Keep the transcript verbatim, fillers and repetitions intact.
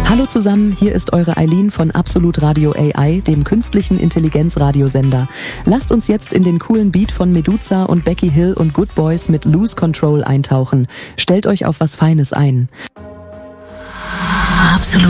Hallo zusammen, hier ist eure Eileen von Absolut Radio A I, dem künstlichen Intelligenz-Radiosender. Lasst uns jetzt in den coolen Beat von Meduza und Becky Hill und Good Boys mit Lose Control eintauchen. Stellt euch auf was Feines ein. Absolut.